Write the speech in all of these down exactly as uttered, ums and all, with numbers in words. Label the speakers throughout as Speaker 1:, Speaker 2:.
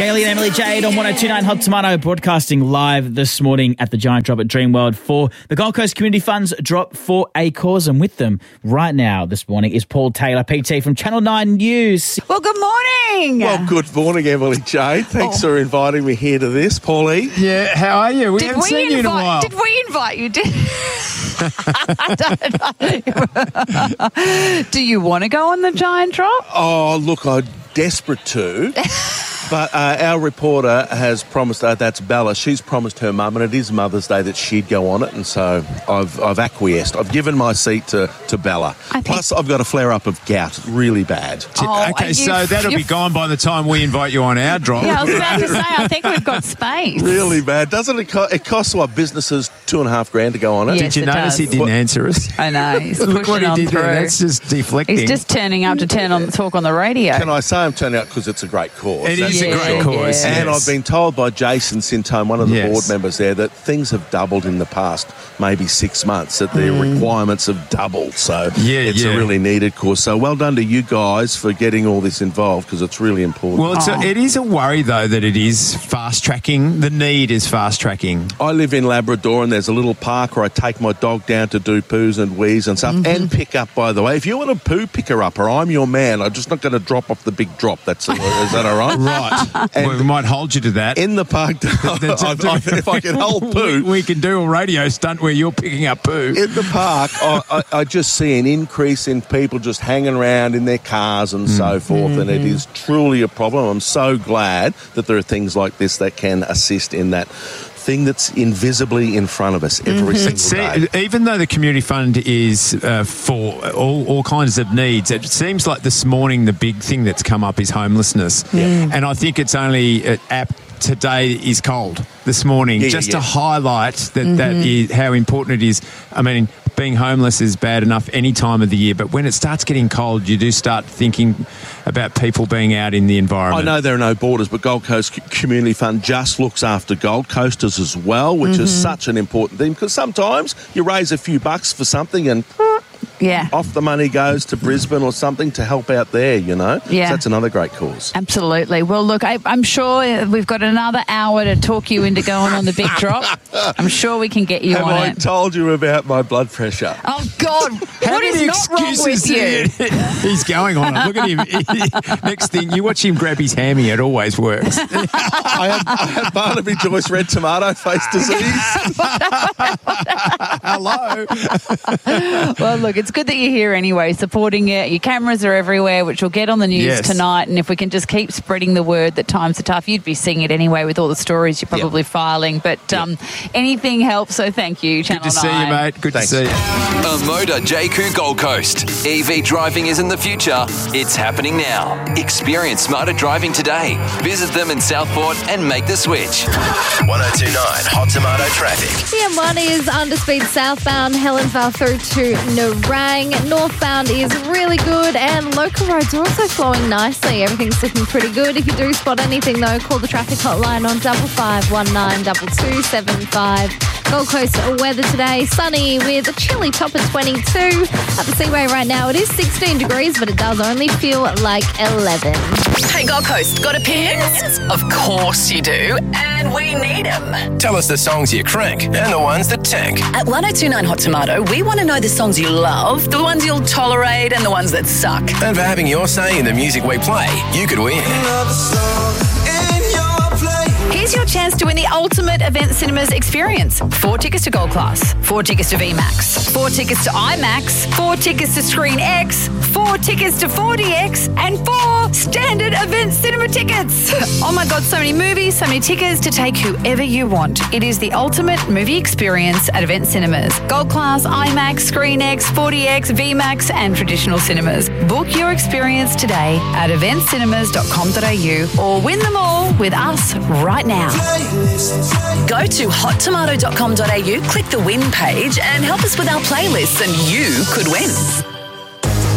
Speaker 1: Kaylee and Emily Jade on one oh two point nine Hot Tomato, broadcasting live this morning at the Giant Drop at Dreamworld for the Gold Coast Community Fund's Drop for a Cause. And with them right now this morning is Paul Taylor, P T from Channel nine News.
Speaker 2: Well, good morning.
Speaker 3: Well, good morning, Emily Jade. Thanks
Speaker 2: Oh.
Speaker 3: for inviting me here to this, Paulie.
Speaker 4: Yeah, how are you? We
Speaker 2: Did
Speaker 4: haven't
Speaker 2: we
Speaker 4: seen you in a
Speaker 2: invite?
Speaker 4: while.
Speaker 2: Did we invite you? Did, I don't know. Do you want to go on the Giant Drop?
Speaker 3: Oh, look, I'm desperate to. But uh, our reporter has promised, uh, that's Bella, she's promised her mum, and it is Mother's Day, that she'd go on it, and so I've I've acquiesced. I've given my seat to, to Bella.
Speaker 2: think-
Speaker 3: Plus, I've got a flare-up of gout, really bad.
Speaker 2: Oh,
Speaker 4: okay,
Speaker 2: are
Speaker 4: so
Speaker 2: you-
Speaker 4: that'll be
Speaker 2: you're-
Speaker 4: gone by the time we invite you on our drop.
Speaker 2: Yeah, I was about to say, I think we've got space.
Speaker 3: Really bad. Doesn't it, co- it costs what, businesses two and a half grand to go on it?
Speaker 2: Yes,
Speaker 4: Did you
Speaker 2: it
Speaker 4: notice
Speaker 2: does.
Speaker 4: he didn't answer us?
Speaker 2: I know. He's
Speaker 4: Look what
Speaker 2: pushing
Speaker 4: he
Speaker 2: on
Speaker 4: did
Speaker 2: through.
Speaker 4: there. That's just deflecting.
Speaker 2: He's just turning up to turn on talk on the radio.
Speaker 3: Can I say I'm turning out because it's a great cause?
Speaker 4: It
Speaker 3: That's
Speaker 4: is a
Speaker 2: Yeah,
Speaker 4: great
Speaker 2: yeah.
Speaker 4: cause.
Speaker 3: And
Speaker 4: yes.
Speaker 3: I've been told by Jason Sintone, one of the
Speaker 4: Yes.
Speaker 3: board members there, that things have doubled in the past maybe six months, that the requirements have doubled. So
Speaker 4: Yeah,
Speaker 3: it's
Speaker 4: yeah.
Speaker 3: a really needed course. So well done to you guys for getting all this involved, because it's really important.
Speaker 4: Well, it's a, it is a worry, though, that it is fast-tracking. The need is fast-tracking.
Speaker 3: I live in Labrador, and there's a little park where I take my dog down to do poos and wheeze and stuff, and pick up, by the way. If you want a poo picker-upper, I'm your man. I'm just not going to drop off the big drop. That's Is that all right?
Speaker 4: Right.
Speaker 3: And
Speaker 4: well, we might hold you to that.
Speaker 3: In the park,
Speaker 4: That's-
Speaker 3: I- I- if I can hold poo...
Speaker 4: We, we can do a radio stunt where you're picking up poo.
Speaker 3: In the park, I, I, I just see an increase in people just hanging around in their cars and so forth, and it is truly a problem. I'm so glad that there are things like this that can assist in that thing that's invisibly in front of us every single
Speaker 4: See,
Speaker 3: day.
Speaker 4: even though the community fund is uh, for all, all kinds of needs, it seems like this morning the big thing that's come up is homelessness. And I think it's only uh, apt today is cold this morning,
Speaker 3: Yeah, yeah,
Speaker 4: just
Speaker 3: yeah.
Speaker 4: to highlight that, that is how important it is. I mean, being homeless is bad enough any time of the year, but when it starts getting cold, you do start thinking about people being out in the
Speaker 3: I
Speaker 4: environment.
Speaker 3: know there are no borders, but Gold Coast C- Community Fund just looks after Gold Coasters as well, which is such an important thing, because sometimes you raise a few bucks for something and
Speaker 2: Yeah.
Speaker 3: off the money goes to Brisbane or something to help out there, you know?
Speaker 2: Yeah.
Speaker 3: So that's another great cause.
Speaker 2: Absolutely. Well, look, I, I'm sure we've got another hour to talk you into going on the big drop. I'm sure we can get you
Speaker 3: Have
Speaker 2: on
Speaker 3: I
Speaker 2: it.
Speaker 3: told you about my blood pressure?
Speaker 2: Oh, God.
Speaker 4: How
Speaker 2: What is
Speaker 4: many
Speaker 2: not wrong with
Speaker 4: excuses
Speaker 2: you?
Speaker 4: do you- He's going on it. Look at him. Next thing, you watch him grab his hammy, it always works.
Speaker 3: I had, I had Barnaby Joyce red tomato face disease.
Speaker 4: Hello.
Speaker 2: Well, look, it's good that you're here anyway, supporting it. Your cameras are everywhere, which will get on the news
Speaker 4: Yes.
Speaker 2: tonight. And if we can just keep spreading the word that times are tough, you'd be seeing it anyway with all the stories you're probably filing. But um, anything helps, so thank you, Channel
Speaker 4: Good to see you,
Speaker 2: nine.
Speaker 4: mate. Good
Speaker 3: Thanks.
Speaker 4: to see you.
Speaker 5: A Moda J Q Gold Coast. E V driving isn't the future, it's happening now. Experience smarter driving today. Visit them in Southport and make the switch.
Speaker 6: one oh two point nine Hot Tomato Traffic.
Speaker 7: The M one is underspeed southbound, Helensvale through to Nerang. Northbound is really good, and local roads are also flowing nicely. Everything's looking pretty good. If you do spot anything, though, call the traffic hotline on double five one nine double two seven five. Gold Coast weather today, sunny with a chilly top of twenty-two. At the Seaway right now, it is sixteen degrees, but it does only feel like eleven.
Speaker 8: Hey, Gold Coast, got opinions? Of course you do, and we need them.
Speaker 6: Tell us the songs you crank and the ones that tank.
Speaker 8: At one oh two point nine Hot Tomato, we want to know the songs you love, the ones you'll tolerate, and the ones that suck.
Speaker 6: And for having your say in the music we play, you could win.
Speaker 8: Here's your chance to win the ultimate Event Cinemas experience. Four tickets to Gold Class, four tickets to V MAX, four tickets to IMAX, four tickets to Screen X, four tickets to four D X, and four standard Event Cinema tickets. Oh my God, so many movies, so many tickets to take whoever you want. It is the ultimate movie experience at Event Cinemas. Gold Class, IMAX, Screen X, four D X, V MAX, and traditional cinemas. Book your experience today at event cinemas dot com dot a u or win them all with us right now. Go to hot tomato dot com dot a u, click the win page, and help us with our playlists, and you could win.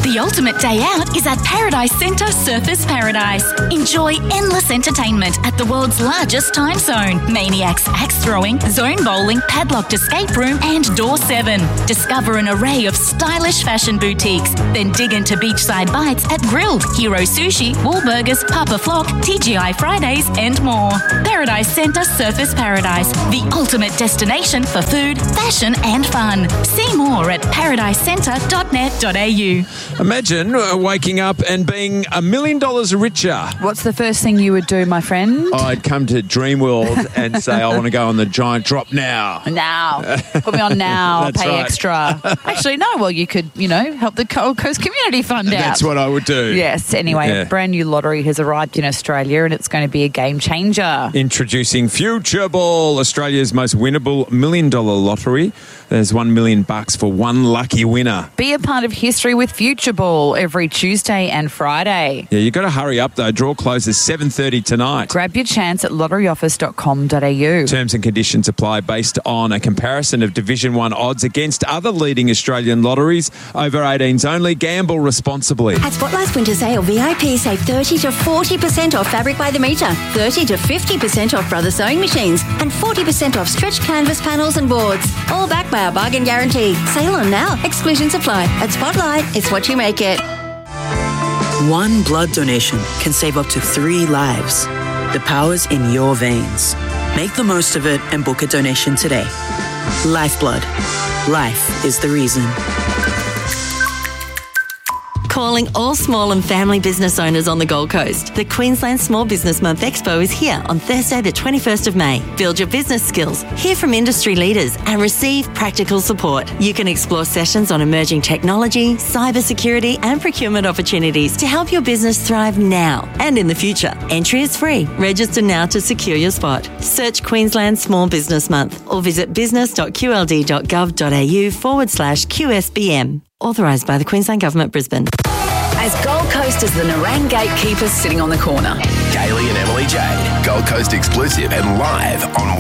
Speaker 9: The ultimate day out is at Paradise Centre Surfers Paradise. Enjoy endless entertainment at the world's largest time zone. Maniacs axe throwing, zone bowling, padlocked escape room and Door seven. Discover an array of stylish fashion boutiques. Then dig into beachside bites at Grilled, Hero Sushi, Wahlburgers, Papa Flock, T G I Fridays and more. Paradise Centre Surfers Paradise, the ultimate destination for food, fashion and fun. See more at paradise centre dot net dot a u.
Speaker 4: Imagine uh, waking up and being a million dollars richer.
Speaker 2: What's the first thing you would do, my friend?
Speaker 4: I'd come to Dreamworld and say, I want to go on the giant drop now.
Speaker 2: Now. Put me on now.
Speaker 4: That's
Speaker 2: Pay
Speaker 4: right.
Speaker 2: extra. Actually, no. Well, you could, you know, help the Gold Coast Community Fund out.
Speaker 4: That's what I would do.
Speaker 2: Yes. Anyway,
Speaker 4: Yeah.
Speaker 2: a brand new lottery has arrived in Australia and it's going to be a game changer.
Speaker 4: Introducing Future Ball, Australia's most winnable million dollar lottery. There's one million bucks for one lucky winner.
Speaker 2: Be a part of history with Future Ball every Tuesday and Friday.
Speaker 4: Yeah, you got to hurry up though. Draw closes seven thirty tonight.
Speaker 2: Grab your chance at lottery office dot com dot a u.
Speaker 4: Terms and conditions apply based on a comparison of Division one odds against other leading Australian lotteries. Over eighteens only. Gamble responsibly.
Speaker 10: At Spotlight's Winter Sale, V I P save thirty to forty percent off fabric by the metre, thirty to fifty percent off brother sewing machines, and forty percent off stretch canvas panels and boards. All backed by our bargain guarantee. Sale on now. Exclusions apply. At Spotlight, it's what you make it.
Speaker 11: One blood donation can save up to three lives. The power's in your veins. Make the most of it and book a donation today. Lifeblood. Life is the reason.
Speaker 12: Calling all small and family business owners on the Gold Coast. The Queensland Small Business Month Expo is here on Thursday the twenty-first of May. Build your business skills, hear from industry leaders and receive practical support. You can explore sessions on emerging technology, cybersecurity and procurement opportunities to help your business thrive now and in the future. Entry is free. Register now to secure your spot. Search Queensland Small Business Month or visit business dot q l d dot gov dot a u forward slash Q S B M. Authorised by the Queensland Government, Brisbane.
Speaker 8: As Gold Coast is the Nerang gatekeepers sitting on the corner.
Speaker 6: Gailey and Emily Jade, Gold Coast exclusive and live on